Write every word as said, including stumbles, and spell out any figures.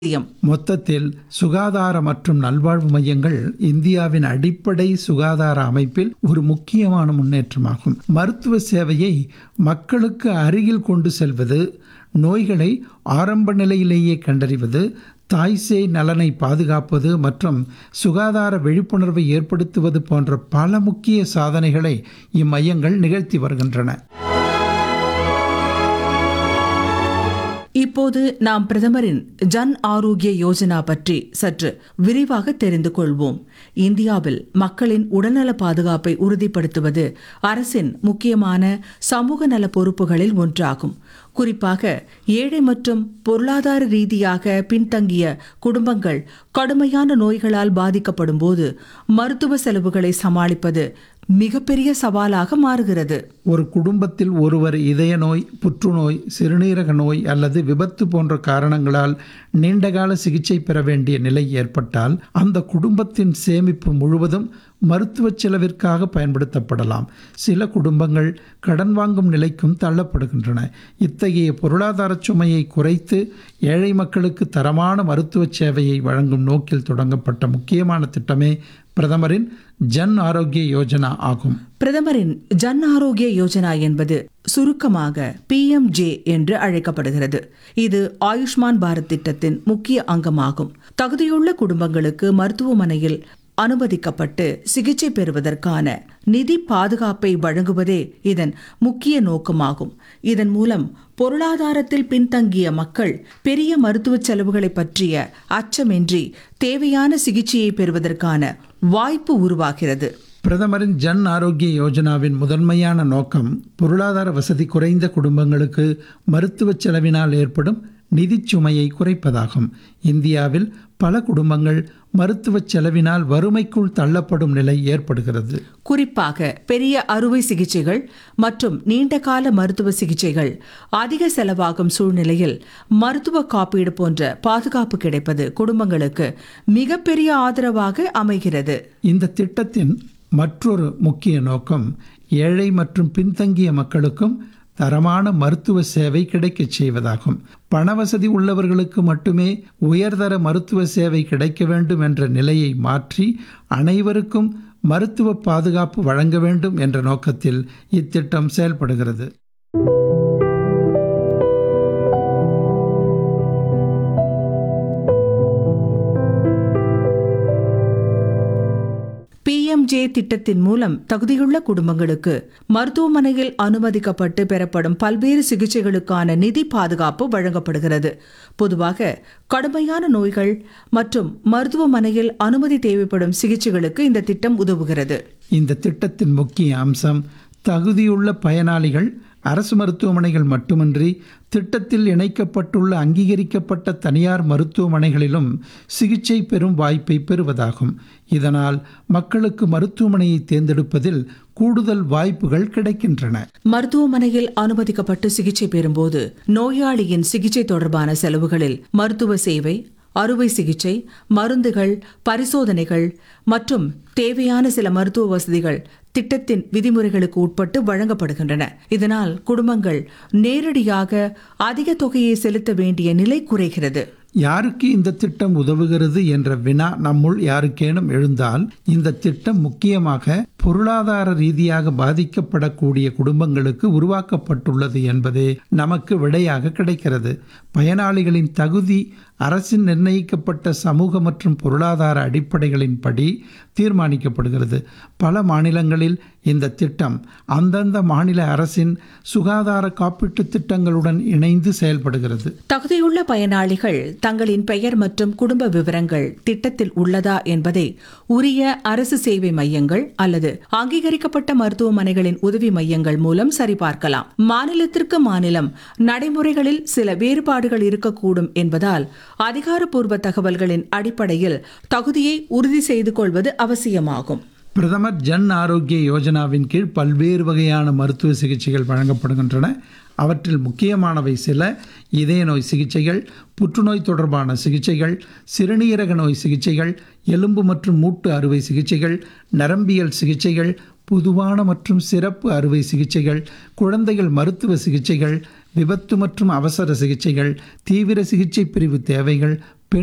மொத்தத்தில் சுகாதார மற்றும் நல்வாழ்வு மையங்கள் இந்தியாவின் அடிப்படை சுகாதார அமைப்பில் ஒரு முக்கியமான முன்னேற்றமாகும். மருத்துவ சேவையை மக்களுக்கு அருகில் கொண்டு செல்வது, நோய்களை ஆரம்ப நிலையிலேயே கண்டறிவது, தாய்சேய் நலனை பாதுகாப்பது மற்றும் சுகாதார விழிப்புணர்வை ஏற்படுத்துவது போன்ற பல முக்கிய சாதனைகளை இம்மையங்கள் நிகழ்த்தி வருகின்றன. இப்போது நாம் பிரதமரின் ஜன் ஆரோக்கிய யோஜனா பற்றி சற்று விரிவாக தெரிந்து கொள்வோம். இந்தியாவில் மக்களின் உடல்நல பாதுகாப்பை உறுதிப்படுத்துவது அரசின் முக்கியமான சமூக நல பொறுப்புகளில் ஒன்றாகும். குறிப்பாக ஏழை மற்றும் பொருளாதார ரீதியாக பின்தங்கிய குடும்பங்கள் கடுமையான நோய்களால் பாதிக்கப்படும் போது மருத்துவ செலவுகளை சமாளிப்பது மிகப்பெரிய சவாலாக மாறுகிறது. ஒரு குடும்பத்தில் ஒருவர் இதய நோய், புற்றுநோய், சிறுநீரக நோய் அல்லது விபத்து போன்ற காரணங்களால் நீண்டகால சிகிச்சை பெற வேண்டிய நிலை ஏற்பட்டால் அந்த குடும்பத்தின் சேமிப்பு முழுவதும் மருத்துவ செலவிற்காக பயன்படுத்தப்படலாம். சில குடும்பங்கள் கடன் வாங்கும் நிலைக்கும் தள்ளப்படுகின்றன. இத்தகைய பொருளாதார சுமையை குறைத்து ஏழை மக்களுக்கு தரமான மருத்துவ சேவையை வழங்கும் நோக்கில் தொடங்கப்பட்ட முக்கியமான திட்டமே பிரதமரின் ஜன் ஆரோக்கிய யோஜனா ஆகும். பிரதமரின் ஜன் ஆரோக்கிய யோஜனா என்பது சுருக்கமாக பி எம் ஜே என்று அழைக்கப்படுகிறது. இது ஆயுஷ்மான் பாரத் திட்டத்தின் முக்கிய அங்கமாகும். தகுதியுள்ள குடும்பங்களுக்கு மருத்துவமனையில் அனுமதிக்கப்பட்டு சிகிச்சை பெறுவதற்கான நிதி பாதுகாப்பை வழங்குவதே இதன் முக்கிய நோக்கமாகும். இதன் மூலம் பொருளாதாரத்தில் பின்தங்கிய மக்கள் பெரிய மருத்துவ செலவுகளை பற்றிய அச்சமின்றி தேவையான சிகிச்சையை பெறுவதற்கான வாய்ப்பு உருவாகிறது. பிரதமரின் ஜன் ஆரோக்கிய யோஜனாவின் முதன்மையான நோக்கம் பொருளாதார வசதி குறைந்த குடும்பங்களுக்கு மருத்துவ செலவினால் ஏற்படும் நிதி சுமையை குறைப்பதாகும். இந்தியாவில் பல குடும்பங்கள் மருத்துவ செலவினால் வறுமைக்குள் தள்ளப்படும் நிலை ஏற்படுகிறது. குறிப்பாக பெரிய அறுவை சிகிச்சைகள் மற்றும் நீண்டகால மருத்துவ சிகிச்சைகள் அதிக செலவாகும் சூழ்நிலையில் மருத்துவ காப்பீடு போன்ற பாதுகாப்பு கிடைப்பது குடும்பங்களுக்கு மிகப்பெரிய ஆதரவாக அமைகிறது. இந்த திட்டத்தின் மற்றொரு முக்கிய நோக்கம் ஏழை மற்றும் பின்தங்கிய மக்களுக்கும் தரமான மருத்துவ சேவை கிடைக்கச் செய்வதாகும். பணவசதி உள்ளவர்களுக்கு மட்டுமே உயர்தர மருத்துவ சேவை கிடைக்க வேண்டும் என்ற நிலையை மாற்றி அனைவருக்கும் மருத்துவ பாதுகாப்பு வழங்க வேண்டும் என்ற நோக்கத்தில் இத்திட்டம் செயல்படுகிறது. பி எம் ஜே திட்டத்தின் மூலம் தகுதியுள்ள குடும்பங்களுக்கு மருத்துவமனையில் அனுமதிக்கப்பட்டு பெறப்படும் பல்வேறு சிகிச்சைகளுக்கான நிதி பாதுகாப்பு வழங்கப்படுகிறது. பொதுவாக கடுமையான நோய்கள் மற்றும் மருத்துவமனையில் அனுமதி தேவைப்படும் சிகிச்சைகளுக்கு இந்த திட்டம் உதவுகிறது. இந்த திட்டத்தின் முக்கிய அம்சம் தகுதியுள்ள பயனாளிகள் அரசு மருத்துவமனைகள் மட்டுமின்றி திட்டத்தில் இணைக்கப்பட்டுள்ள அங்கீகரிக்கப்பட்ட தனியார் மருத்துவமனைகளிலும் சிகிச்சை பெறும் வாய்ப்பை பெறுவதாகும். இதனால் மக்களுக்கு மருத்துவமனையை தேர்ந்தெடுப்பதில் கூடுதல் வாய்ப்புகள் கிடைக்கின்றன. மருத்துவமனையில் அனுமதிக்கப்பட்டு சிகிச்சை பெறும்போது நோயாளியின் சிகிச்சை தொடர்பான செலவுகளில் மருத்துவ சேவை, அறுவை சிகிச்சை, மருந்துகள், பரிசோதனைகள் மற்றும் தேவையான சில மருத்துவ வசதிகள் திட்டத்தின் விதிமுறைகளுக்கு உட்பட்டு வழங்கப்படுகின்றன. இதனால் குடும்பங்கள் நேரடியாக அதிக தொகையை செலுத்த வேண்டிய நிலை குறைகிறது. யாருக்கு இந்த திட்டம் உதவுகிறது என்ற வினா நம்முள் யாருக்கேனும் எழுந்தால், இந்த திட்டம் முக்கியமாக பொருளாதார ரீதியாக பாதிக்கப்படக்கூடிய குடும்பங்களுக்கு உருவாக்கப்பட்டுள்ளது என்பதே நமக்கு விடையாக கிடைக்கிறது. பயனாளிகளின் தகுதி அரசின் நிர்ணயிக்கப்பட்ட சமூக மற்றும் பொருளாதார அடிப்படைகளின்படி தீர்மானிக்கப்படுகிறது. பல மாநிலங்களில் இந்த திட்டம் அந்தந்த மாநில அரசின் சுகாதார காப்பீட்டு திட்டங்களுடன் இணைந்து செயல்படுகிறது. தகுதியுள்ள பயனாளிகள் தங்களின் பெயர் மற்றும் குடும்ப விவரங்கள் திட்டத்தில் உள்ளதா என்பதை உரிய அரசு சேவை மையங்கள் அல்லது அங்கீகரிக்கப்பட்ட மருத்துவமனைகளின் உதவி மையங்கள் மூலம் சரிபார்க்கலாம். மாநிலத்திற்கு மாநிலம் நடைமுறைகளில் சில வேறுபாடுகள் இருக்கக்கூடும் என்பதால் அதிகாரப்பூர்வ தகவல்களின் அடிப்படையில் தகுதியை உறுதி செய்து கொள்வது அவசியமாகும். பிரதமர் ஜன் ஆரோக்கிய யோஜனாவின் கீழ் பல்வேறு வகையான மருத்துவ சிகிச்சைகள் வழங்கப்படுகின்றன. அவற்றில் முக்கியமானவை சில: இதய நோய் சிகிச்சைகள், புற்றுநோய் தொடர்பான சிகிச்சைகள், சிறுநீரக நோய் சிகிச்சைகள், எலும்பு மற்றும் மூட்டு அறுவை சிகிச்சைகள், நரம்பியல் சிகிச்சைகள், பொதுவான மற்றும் சிறப்பு அறுவை சிகிச்சைகள், குழந்தைகள் மருத்துவ சிகிச்சைகள், விபத்து மற்றும் அவசர சிகிச்சைகள், தீவிர சிகிச்சை பிரிவு தேவைகள்,